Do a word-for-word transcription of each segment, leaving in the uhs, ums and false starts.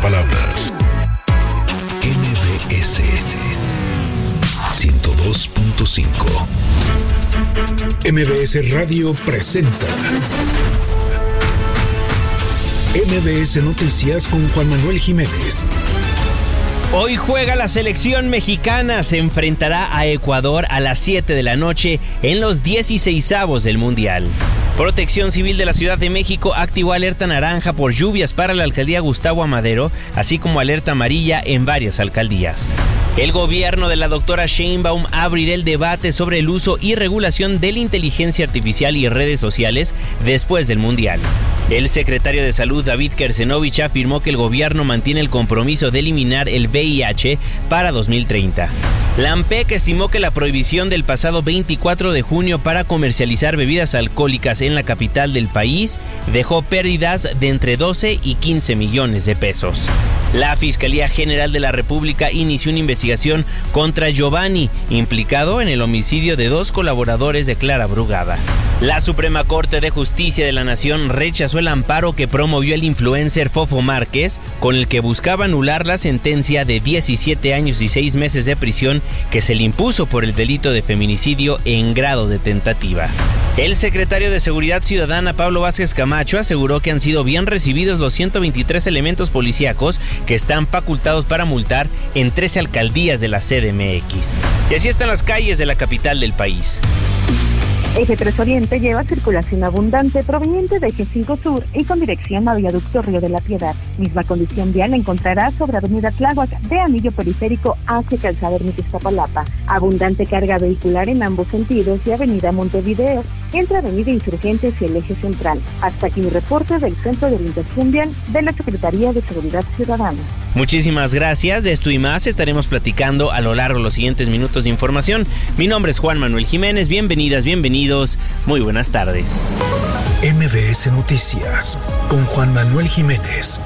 palabras. M B S ciento dos punto cinco. M B S Radio presenta M B S Noticias con Juan Manuel Jiménez. Hoy juega la selección mexicana, se enfrentará a Ecuador a las siete de la noche en los dieciseisavos del Mundial. Protección Civil de la Ciudad de México activó alerta naranja por lluvias para la alcaldía Gustavo Amadero, así como alerta amarilla en varias alcaldías. El gobierno de la doctora Sheinbaum abrirá el debate sobre el uso y regulación de la inteligencia artificial y redes sociales después del Mundial. El secretario de Salud, David Kersenovich, afirmó que el gobierno mantiene el compromiso de eliminar el V I H para dos mil treinta. La ANPEC estimó que la prohibición del pasado veinticuatro de junio para comercializar bebidas alcohólicas en la capital del país dejó pérdidas de entre doce y quince millones de pesos. La Fiscalía General de la República inició una investigación contra Giovanni, implicado en el homicidio de dos colaboradores de Clara Brugada. La Suprema Corte de Justicia de la Nación rechazó el amparo que promovió el influencer Fofo Márquez, con el que buscaba anular la sentencia de diecisiete años y seis meses de prisión que se le impuso por el delito de feminicidio en grado de tentativa. El secretario de Seguridad Ciudadana, Pablo Vázquez Camacho, aseguró que han sido bien recibidos los ciento veintitrés elementos policíacos que están facultados para multar en trece alcaldías de la C D M X. Y así están las calles de la capital del país. Eje tres Oriente lleva circulación abundante proveniente de Eje cinco Sur y con dirección a Viaducto Río de la Piedad. Misma condición vial la encontrará sobre Avenida Tláhuac de Anillo Periférico hacia Calzada Ermita Iztapalapa. Abundante carga vehicular en ambos sentidos de Avenida Montevideo entre Avenida Insurgentes y el Eje Central. Hasta aquí mi reporte del Centro de Orientación Vial de la Secretaría de Seguridad Ciudadana. Muchísimas gracias. De esto y más estaremos platicando a lo largo de los siguientes minutos de información. Mi nombre es Juan Manuel Jiménez. Bienvenidas, bienvenidos. Muy buenas tardes. M B S Noticias con Juan Manuel Jiménez.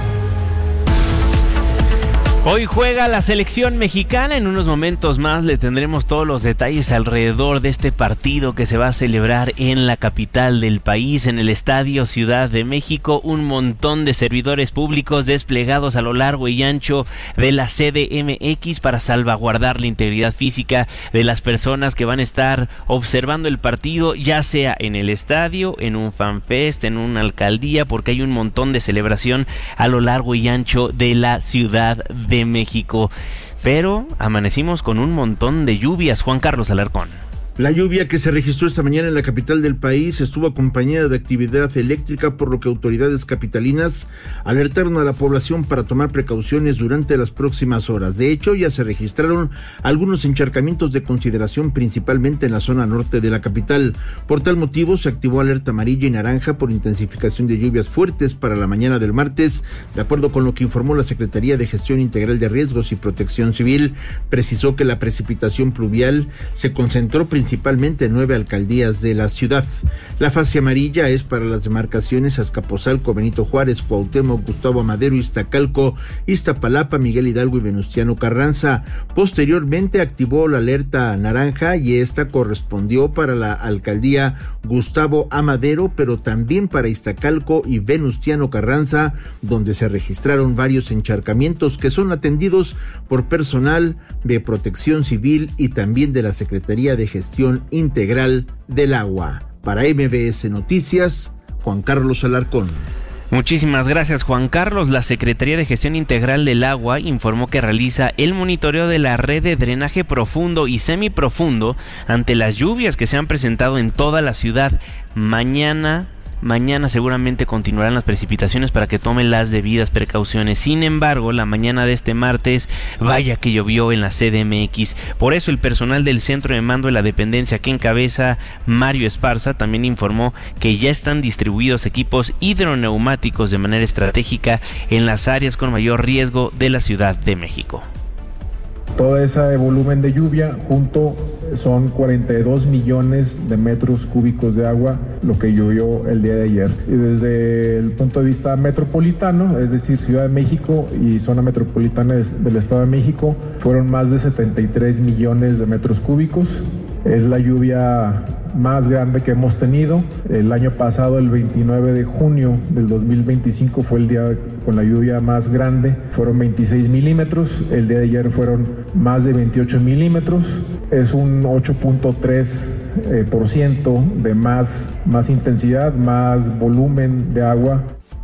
Hoy juega la selección mexicana. En unos momentos más le tendremos todos los detalles alrededor de este partido que se va a celebrar en la capital del país, en el Estadio Ciudad de México. Un montón de servidores públicos desplegados a lo largo y ancho de la C D M X para salvaguardar la integridad física de las personas que van a estar observando el partido, ya sea en el estadio, en un fanfest, en una alcaldía, porque hay un montón de celebración a lo largo y ancho de la Ciudad de de México, pero amanecimos con un montón de lluvias. Juan Carlos Alarcón. La lluvia que se registró esta mañana en la capital del país estuvo acompañada de actividad eléctrica, por lo que autoridades capitalinas alertaron a la población para tomar precauciones durante las próximas horas. De hecho, ya se registraron algunos encharcamientos de consideración, principalmente en la zona norte de la capital. Por tal motivo, se activó alerta amarilla y naranja por intensificación de lluvias fuertes para la mañana del martes, de acuerdo con lo que informó la Secretaría de Gestión Integral de Riesgos y Protección Civil. Precisó que la precipitación pluvial se concentró principalmente principalmente en nueve alcaldías de la ciudad. La fase amarilla es para las demarcaciones Azcapotzalco, Benito Juárez, Cuauhtémoc, Gustavo Amadero, Iztacalco, Iztapalapa, Miguel Hidalgo y Venustiano Carranza. Posteriormente activó la alerta naranja y esta correspondió para la alcaldía Gustavo Amadero, pero también para Iztacalco y Venustiano Carranza, donde se registraron varios encharcamientos que son atendidos por personal de Protección Civil y también de la Secretaría de Gestión Integral del Agua. Para M B S Noticias, Juan Carlos Alarcón. Muchísimas gracias, Juan Carlos. La Secretaría de Gestión Integral del Agua informó que realiza el monitoreo de la red de drenaje profundo y semiprofundo ante las lluvias que se han presentado en toda la ciudad. Mañana Mañana seguramente continuarán las precipitaciones para que tomen las debidas precauciones. Sin embargo, la mañana de este martes, vaya que llovió en la C D M X. Por eso el personal del centro de mando de la dependencia que encabeza Mario Esparza también informó que ya están distribuidos equipos hidroneumáticos de manera estratégica en las áreas con mayor riesgo de la Ciudad de México. Todo ese volumen de lluvia junto son cuarenta y dos millones de metros cúbicos de agua, lo que llovió el día de ayer. Y desde el punto de vista metropolitano, es decir, Ciudad de México y zona metropolitana del Estado de México, fueron más de setenta y tres millones de metros cúbicos. Es la lluvia más grande que hemos tenido. El año pasado, el veintinueve de junio del dos mil veinticinco, fue el día con la lluvia más grande. Fueron veintiséis milímetros. El día de ayer fueron más de veintiocho milímetros. Es un ocho punto tres por ciento de más, más intensidad, más volumen de agua.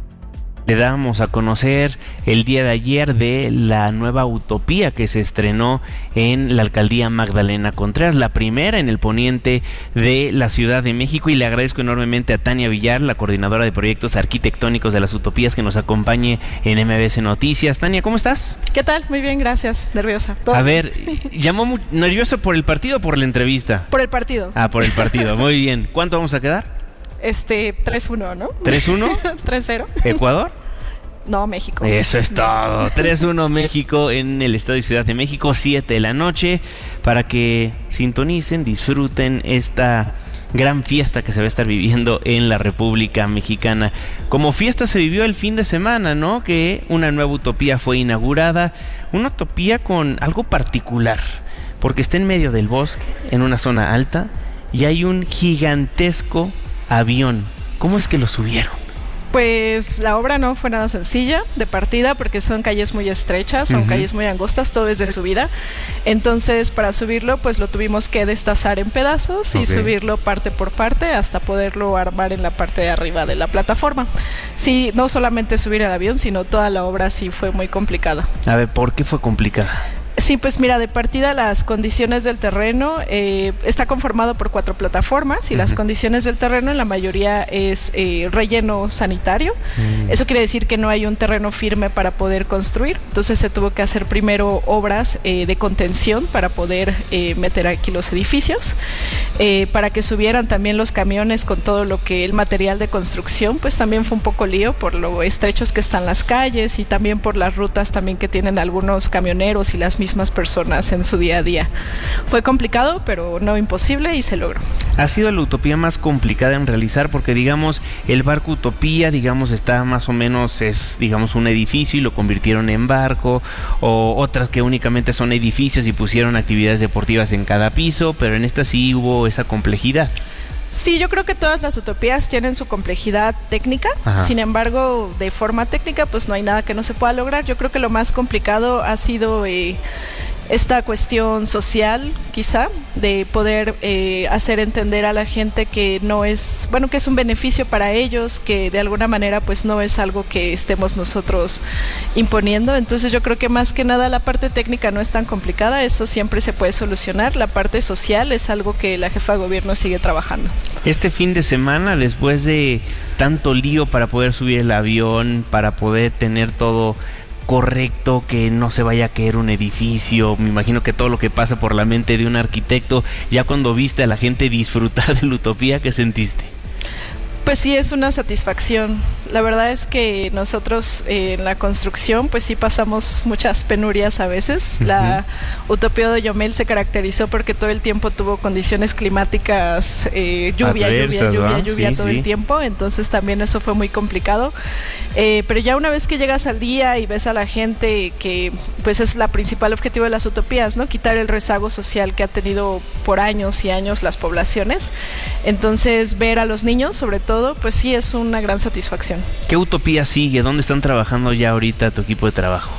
Le damos a conocer el día de ayer de la nueva Utopía que se estrenó en la alcaldía Magdalena Contreras, la primera en el poniente de la Ciudad de México, y le agradezco enormemente a Tania Villar, la coordinadora de proyectos arquitectónicos de las Utopías, que nos acompañe en M B S Noticias. Tania, ¿cómo estás? ¿Qué tal? Muy bien, gracias. Nerviosa. ¿Todo? A ver, ¿llamó muy nervioso por el partido o por la entrevista? Por el partido. Ah, por el partido. Muy bien. ¿Cuánto vamos a quedar? Este, tres uno, ¿no? ¿tres uno? tres cero. ¿Ecuador? No, México. Eso es todo. tres uno México en el Estadio Ciudad de México, siete de la noche, para que sintonicen, disfruten esta gran fiesta que se va a estar viviendo en la República Mexicana. Como fiesta se vivió el fin de semana, ¿no? Que una nueva Utopía fue inaugurada, una Utopía con algo particular, porque está en medio del bosque, en una zona alta, y hay un gigantesco avión. ¿Cómo es que lo subieron? Pues la obra no fue nada sencilla de partida, porque son calles muy estrechas, son uh-huh. calles muy angostas, todo es de subida. Entonces, para subirlo, pues lo tuvimos que destazar en pedazos okay. y subirlo parte por parte hasta poderlo armar en la parte de arriba de la plataforma. Sí, no solamente subir el avión, sino toda la obra sí fue muy complicada. A ver, ¿por qué fue complicada? Sí, pues mira, de partida las condiciones del terreno, eh, está conformado por cuatro plataformas y uh-huh. las condiciones del terreno en la mayoría es eh, relleno sanitario. Uh-huh. Eso quiere decir que no hay un terreno firme para poder construir, entonces se tuvo que hacer primero obras eh, de contención para poder eh, meter aquí los edificios, eh, para que subieran también los camiones con todo lo que el material de construcción, pues también fue un poco lío por lo estrechos que están las calles y también por las rutas también que tienen algunos camioneros y las mismas personas en su día a día. Fue complicado, pero no imposible, y se logró. Ha sido la Utopía más complicada en realizar, porque digamos el barco Utopía, digamos está más o menos, es digamos un edificio y lo convirtieron en barco, o otras que únicamente son edificios y pusieron actividades deportivas en cada piso, pero en esta sí hubo esa complejidad. Sí, yo creo que todas las utopías tienen su complejidad técnica. Ajá. Sin embargo, de forma técnica, pues no hay nada que no se pueda lograr. Yo creo que lo más complicado ha sido eh, esta cuestión social, quizá, de poder eh, hacer entender a la gente que no es, bueno, que es un beneficio para ellos, que de alguna manera pues no es algo que estemos nosotros imponiendo. Entonces yo creo que más que nada la parte técnica no es tan complicada, eso siempre se puede solucionar. La parte social es algo que la jefa de gobierno sigue trabajando. Este fin de semana, después de tanto lío para poder subir el avión, para poder tener todo correcto, que no se vaya a caer un edificio, me imagino que todo lo que pasa por la mente de un arquitecto, ya cuando viste a la gente disfrutar de la Utopía, ¿qué sentiste? Pues sí, es una satisfacción. La verdad es que nosotros eh, en la construcción pues sí pasamos muchas penurias a veces. Uh-huh. La Utopía de Oyamel se caracterizó porque todo el tiempo tuvo condiciones climáticas, eh, lluvia, Adversas, lluvia, lluvia, lluvia sí, todo sí. el tiempo, entonces también eso fue muy complicado. Eh, pero ya una vez que llegas al día y ves a la gente, que pues es la principal objetivo de las utopías, ¿no? Quitar el rezago social que ha tenido por años y años las poblaciones. Entonces ver a los niños, sobre todo, todo, pues sí es una gran satisfacción. ¿Qué utopía sigue? ¿Dónde están trabajando ya ahorita tu equipo de trabajo?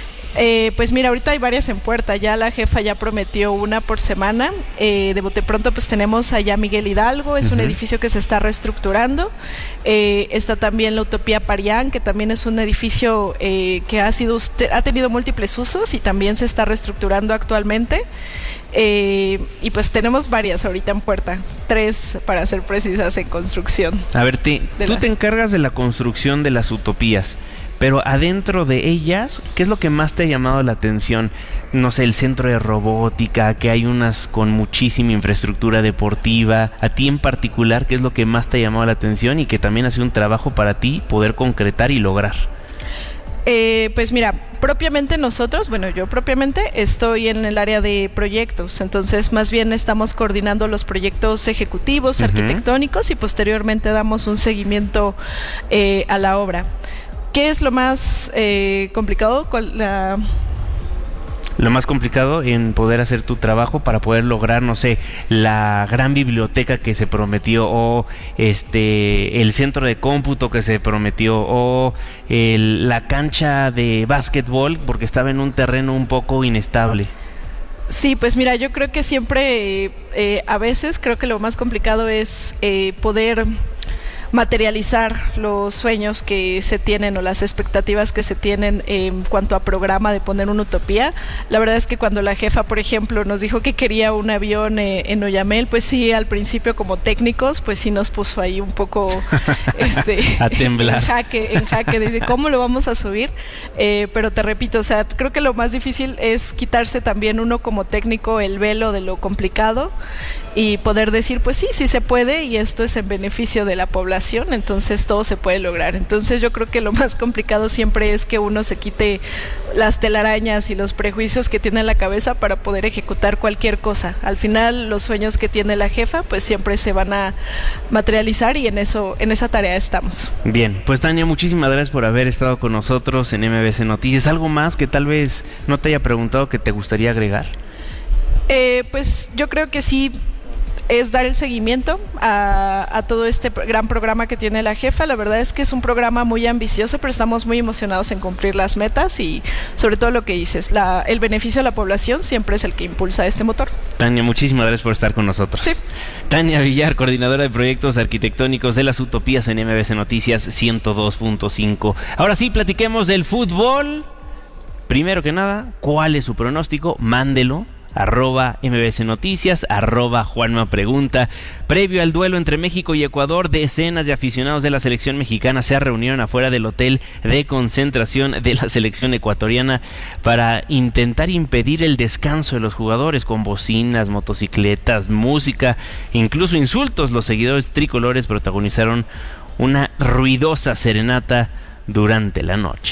Eh, pues mira, ahorita hay varias en puerta, ya la jefa ya prometió una por semana. Eh, de bote pronto pues tenemos allá Miguel Hidalgo, es uh-huh. un edificio que se está reestructurando. Eh, está también la Utopía Parián, que también es un edificio eh, que ha sido ha tenido múltiples usos y también se está reestructurando actualmente. Eh, y pues tenemos varias ahorita en puerta, tres para ser precisas en construcción. A ver, te, tú las... te encargas de la construcción de las utopías, pero adentro de ellas, ¿qué es lo que más te ha llamado la atención? No sé, el centro de robótica, que hay unas con muchísima infraestructura deportiva. A ti en particular, ¿qué es lo que más te ha llamado la atención y que también ha sido un trabajo para ti poder concretar y lograr? Eh, pues mira, propiamente nosotros, bueno, yo propiamente estoy en el área de proyectos, entonces más bien estamos coordinando los proyectos ejecutivos, uh-huh. arquitectónicos, y posteriormente damos un seguimiento eh, a la obra. ¿Qué es lo más eh, complicado? ¿Cuál, la... Lo más complicado en poder hacer tu trabajo para poder lograr, no sé, la gran biblioteca que se prometió, o este el centro de cómputo que se prometió, o el, la cancha de básquetbol, porque estaba en un terreno un poco inestable. Sí, pues mira, yo creo que siempre, eh, eh, a veces creo que lo más complicado es eh, poder materializar los sueños que se tienen o las expectativas que se tienen en cuanto a programa de poner una utopía. La verdad es que cuando la jefa, por ejemplo, nos dijo que quería un avión eh, en Oyamel, pues sí, al principio como técnicos, pues sí nos puso ahí un poco este, a temblar. en jaque, en jaque, de cómo lo vamos a subir, eh, pero te repito, o sea, creo que lo más difícil es quitarse también uno como técnico el velo de lo complicado y poder decir, pues sí, sí se puede, y esto es en beneficio de la población, entonces todo se puede lograr. Entonces yo creo que lo más complicado siempre es que uno se quite las telarañas y los prejuicios que tiene en la cabeza para poder ejecutar cualquier cosa. Al final los sueños que tiene la jefa pues siempre se van a materializar, y en eso, en esa tarea estamos. Bien, pues Tania, muchísimas gracias por haber estado con nosotros en M B C Noticias. ¿Algo más que tal vez no te haya preguntado que te gustaría agregar? Eh, pues yo creo que sí, es dar el seguimiento a, a todo este gran programa que tiene la jefa. La verdad es que es un programa muy ambicioso, pero estamos muy emocionados en cumplir las metas, y sobre todo lo que dices, la, el beneficio a la población siempre es el que impulsa este motor. Tania, muchísimas gracias por estar con nosotros. Sí. Tania Villar, coordinadora de proyectos arquitectónicos de las Utopías en M B C Noticias ciento dos punto cinco. Ahora sí, platiquemos del fútbol. Primero que nada, ¿cuál es su pronóstico? Mándelo. Arroba M B C Noticias, arroba Juanma Pregunta. Previo al duelo entre México y Ecuador, decenas de aficionados de la selección mexicana se reunieron afuera del hotel de concentración de la selección ecuatoriana para intentar impedir el descanso de los jugadores, con bocinas, motocicletas, música, incluso insultos. Los seguidores tricolores protagonizaron una ruidosa serenata durante la noche.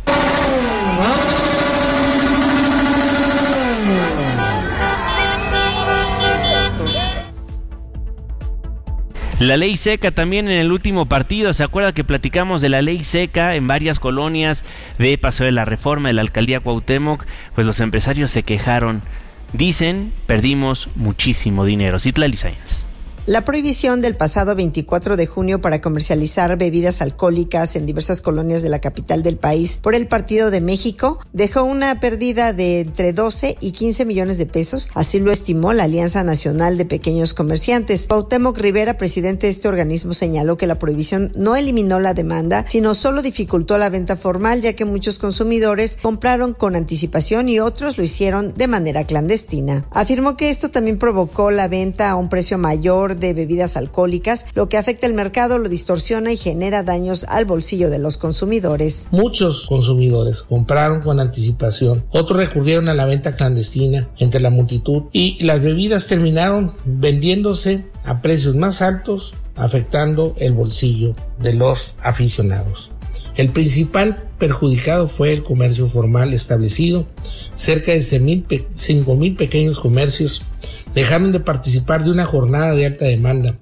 La ley seca también en el último partido. ¿Se acuerda que platicamos de la ley seca en varias colonias de Paseo de la Reforma, de la alcaldía Cuauhtémoc? Pues los empresarios se quejaron. Dicen, perdimos muchísimo dinero. Citlali Sáenz. La prohibición del pasado veinticuatro de junio para comercializar bebidas alcohólicas en diversas colonias de la capital del país por el Partido de México dejó una pérdida de entre doce y quince millones de pesos, así lo estimó la Alianza Nacional de Pequeños Comerciantes. Cuauhtémoc Rivera, presidente de este organismo, señaló que la prohibición no eliminó la demanda, sino solo dificultó la venta formal, ya que muchos consumidores compraron con anticipación y otros lo hicieron de manera clandestina. Afirmó que esto también provocó la venta a un precio mayor de bebidas alcohólicas, lo que afecta el mercado, lo distorsiona y genera daños al bolsillo de los consumidores. Muchos consumidores compraron con anticipación, otros recurrieron a la venta clandestina entre la multitud, y las bebidas terminaron vendiéndose a precios más altos, afectando el bolsillo de los aficionados. El principal perjudicado fue el comercio formal establecido. Cerca de cinco mil pequeños comercios dejaron de participar de una jornada de alta demanda,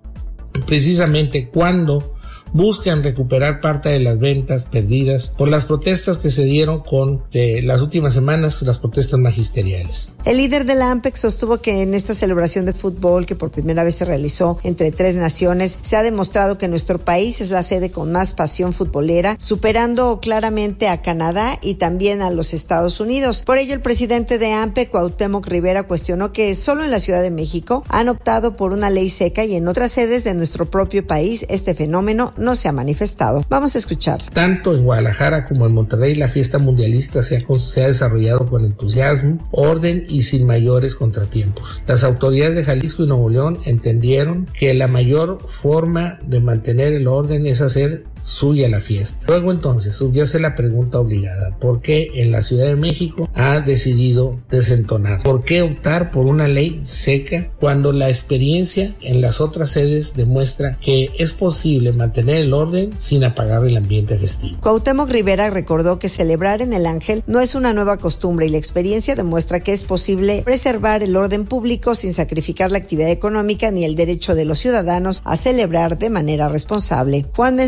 precisamente cuando buscan recuperar parte de las ventas perdidas por las protestas que se dieron con eh, las últimas semanas, las protestas magisteriales. El líder de la AMPEC sostuvo que en esta celebración de fútbol, que por primera vez se realizó entre tres naciones, se ha demostrado que nuestro país es la sede con más pasión futbolera, superando claramente a Canadá y también a los Estados Unidos. Por ello, el presidente de AMPEC, Cuauhtémoc Rivera, cuestionó que solo en la Ciudad de México han optado por una ley seca y en otras sedes de nuestro propio país este fenómeno no se ha manifestado. Vamos a escuchar. Tanto en Guadalajara como en Monterrey, la fiesta mundialista se ha, se ha desarrollado con entusiasmo, orden y sin mayores contratiempos. Las autoridades de Jalisco y Nuevo León entendieron que la mayor forma de mantener el orden es hacer suya la fiesta. Luego entonces subyace la pregunta obligada: ¿por qué en la Ciudad de México ha decidido desentonar? ¿Por qué optar por una ley seca cuando la experiencia en las otras sedes demuestra que es posible mantener el orden sin apagar el ambiente festivo? Cuauhtémoc Rivera recordó que celebrar en el Ángel no es una nueva costumbre y la experiencia demuestra que es posible preservar el orden público sin sacrificar la actividad económica ni el derecho de los ciudadanos a celebrar de manera responsable. Juan es mi reporte.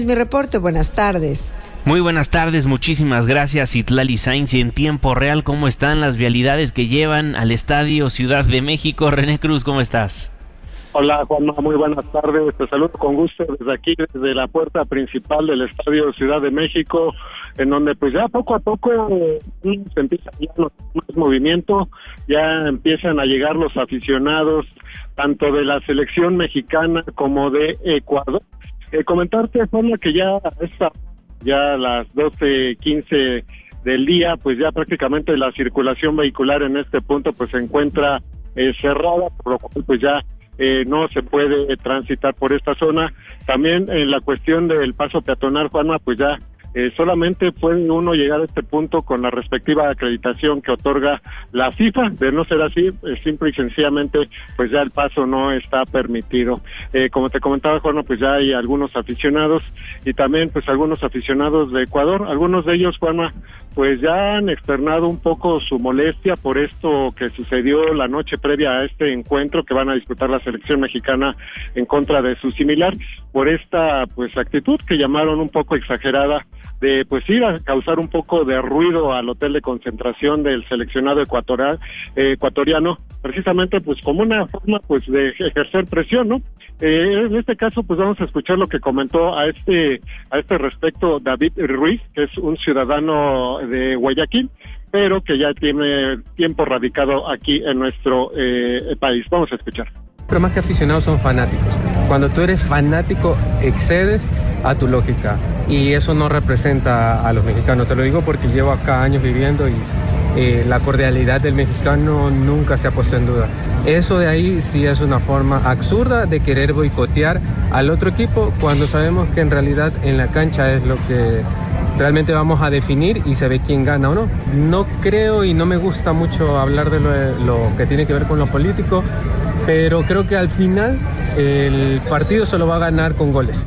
reporte. Buenas tardes. Muy buenas tardes, muchísimas gracias, Citlali Sainz. Y en tiempo real, ¿cómo están las vialidades que llevan al Estadio Ciudad de México? René Cruz, ¿cómo estás? Hola, Juanma, muy buenas tardes. Te saludo con gusto desde aquí, desde la puerta principal del Estadio Ciudad de México, en donde pues ya poco a poco eh, se empieza ya los más movimiento, ya empiezan a llegar los aficionados, tanto de la selección mexicana como de Ecuador. Eh, comentarte, Juanma, que ya esta, ya a las doce quince del día, pues ya prácticamente la circulación vehicular en este punto pues se encuentra eh, cerrada, por lo cual pues ya Eh, no se puede eh, transitar por esta zona. También en la cuestión del paso peatonal, Juanma, pues ya eh, solamente puede uno llegar a este punto con la respectiva acreditación que otorga la FIFA. De no ser así, eh, simple y sencillamente, pues ya el paso no está permitido. Eh, como te comentaba, Juanma, pues ya hay algunos aficionados y también pues algunos aficionados de Ecuador. Algunos de ellos, Juanma, pues ya han externado un poco su molestia por esto que sucedió la noche previa a este encuentro que van a disputar la selección mexicana en contra de su similar, por esta pues actitud que llamaron un poco exagerada de pues ir a causar un poco de ruido al hotel de concentración del seleccionado ecuatorial, eh, ecuatoriano, precisamente pues como una forma pues de ejercer presión, ¿no? Eh, en este caso pues vamos a escuchar lo que comentó a este a este respecto David Ruiz, que es un ciudadano de Guayaquil, pero que ya tiene tiempo radicado aquí en nuestro eh, país. Vamos a escuchar. Pero más que aficionados son fanáticos. Cuando tú eres fanático excedes a tu lógica y eso no representa a los mexicanos. Te lo digo porque llevo acá años viviendo y eh, la cordialidad del mexicano nunca se ha puesto en duda. Eso de ahí sí es una forma absurda de querer boicotear al otro equipo cuando sabemos que en realidad en la cancha es lo que realmente vamos a definir y se ve quién gana o no. No creo y no me gusta mucho hablar de lo, lo que tiene que ver con lo político, pero creo que al final el partido se lo va a ganar con goles.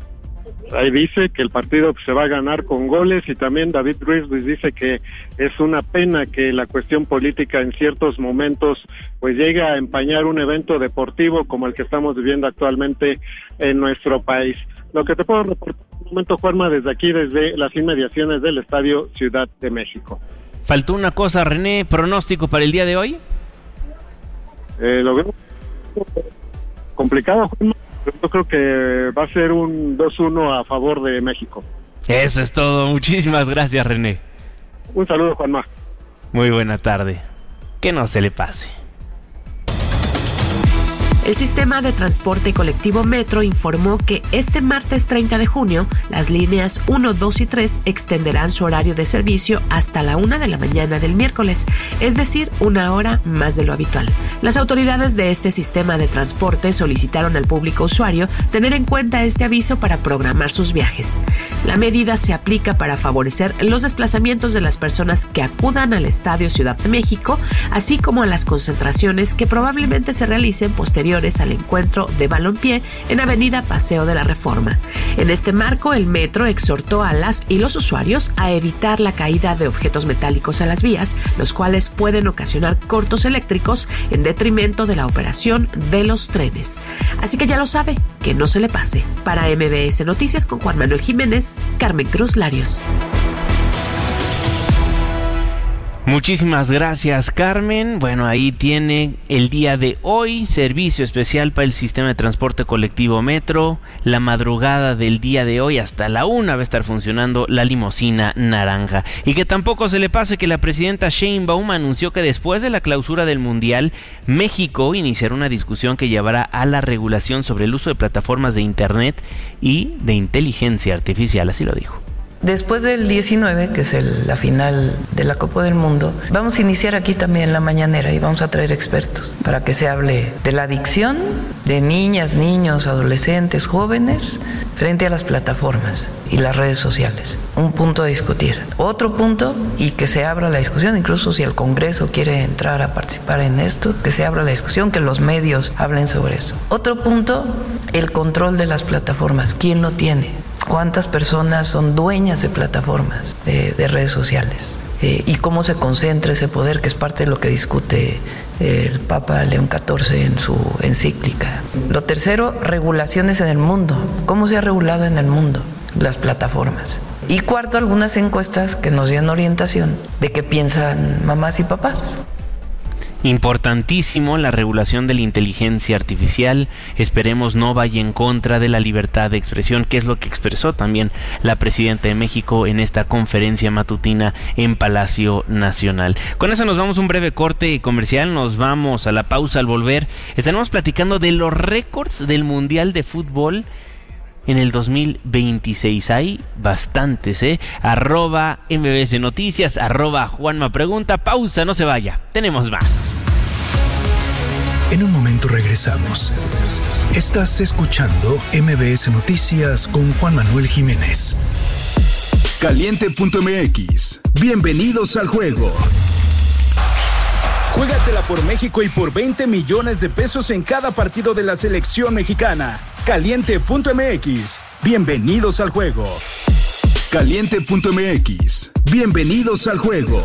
Ahí dice que el partido se va a ganar con goles y también David Ruiz dice que es una pena que la cuestión política en ciertos momentos pues llegue a empañar un evento deportivo como el que estamos viviendo actualmente en nuestro país. Lo que te puedo reportar en un momento, Juanma, desde aquí, desde las inmediaciones del Estadio Ciudad de México. Faltó una cosa, René, ¿pronóstico para el día de hoy? Eh, lo veo complicado, Juanma. Yo creo que va a ser un dos uno a favor de México. Eso es todo. Muchísimas gracias, René. Un saludo, Juanma. Muy buena tarde. Que no se le pase. El sistema de transporte colectivo Metro informó que este martes treinta de junio las líneas uno, dos y tres extenderán su horario de servicio hasta la una de la mañana del miércoles, es decir, una hora más de lo habitual. Las autoridades de este sistema de transporte solicitaron al público usuario tener en cuenta este aviso para programar sus viajes. La medida se aplica para favorecer los desplazamientos de las personas que acudan al Estadio Ciudad de México, así como a las concentraciones que probablemente se realicen posteriormente al encuentro de balompié en Avenida Paseo de la Reforma. En este marco, el Metro exhortó a las y los usuarios a evitar la caída de objetos metálicos a las vías, los cuales pueden ocasionar cortos eléctricos en detrimento de la operación de los trenes. Así que ya lo sabe, que no se le pase. Para M B S Noticias con Juan Manuel Jiménez, Carmen Cruz Larios. Muchísimas gracias, Carmen. Bueno, ahí tiene el día de hoy servicio especial para el sistema de transporte colectivo Metro. La madrugada del día de hoy hasta la una va a estar funcionando la limusina naranja. Y que tampoco se le pase que la presidenta Sheinbaum anunció que después de la clausura del Mundial, México iniciará una discusión que llevará a la regulación sobre el uso de plataformas de internet y de inteligencia artificial, así lo dijo. Después del diecinueve, que es el, la final de la Copa del Mundo, vamos a iniciar aquí también la mañanera y vamos a traer expertos para que se hable de la adicción de niñas, niños, adolescentes, jóvenes frente a las plataformas y las redes sociales. Un punto a discutir. Otro punto, y que se abra la discusión, incluso si el Congreso quiere entrar a participar en esto, que se abra la discusión, que los medios hablen sobre eso. Otro punto, el control de las plataformas. ¿Quién lo tiene? ¿Cuántas personas son dueñas de plataformas de, de redes sociales? Eh, y cómo se concentra ese poder, que es parte de lo que discute eh, el Papa León catorce en su encíclica. Lo tercero, regulaciones en el mundo. ¿Cómo se ha regulado en el mundo? las plataformas. Y cuarto, algunas encuestas que nos dieron orientación de qué piensan mamás y papás. Importantísimo la regulación de la inteligencia artificial. Esperemos no vaya en contra de la libertad de expresión, que es lo que expresó también la presidenta de México en esta conferencia matutina en Palacio Nacional. Con eso nos vamos a un breve corte comercial, nos vamos a la pausa. Al volver estaremos platicando de los récords del Mundial de Fútbol en el dos mil veintiséis. Hay bastantes, ¿eh? Arroba M B S Noticias, arroba Juanma Pregunta. Pausa, no se vaya, tenemos más. En un momento regresamos. Estás escuchando M B S Noticias con Juan Manuel Jiménez. Caliente punto M X. Bienvenidos al juego. Juégatela por México y por veinte millones de pesos en cada partido de la selección mexicana. Caliente punto M X. Bienvenidos al juego. Caliente punto M X. Bienvenidos al juego.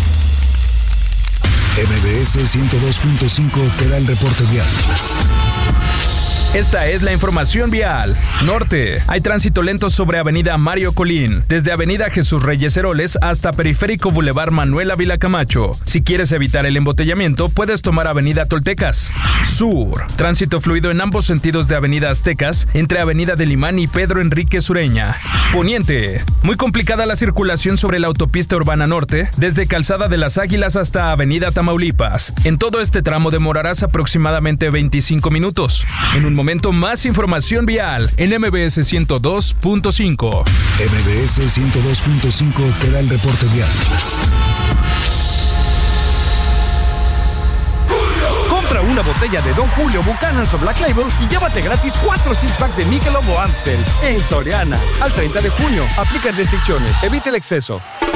M B S ciento dos punto cinco te da el reporte vial. Esta es la información vial. Norte. Hay tránsito lento sobre Avenida Mario Colín, desde Avenida Jesús Reyes Heroles hasta Periférico Boulevard Manuel Ávila Camacho. Si quieres evitar el embotellamiento, puedes tomar Avenida Toltecas. Sur. Tránsito fluido en ambos sentidos de Avenida Aztecas, entre Avenida del Imán y Pedro Enrique Sureña. Poniente. Muy complicada la circulación sobre la autopista urbana norte, desde Calzada de las Águilas hasta Avenida Tamaulipas. En todo este tramo demorarás aproximadamente veinticinco minutos. En un momento más información vial en M B S ciento dos punto cinco. M B S ciento dos punto cinco te da el reporte vial. Compra una botella de Don Julio Buchanan's o Black Label y llévate gratis cuatro six pack de Michelob o Amstel en Soriana. Al treinta de junio. Aplican restricciones. Evite el exceso.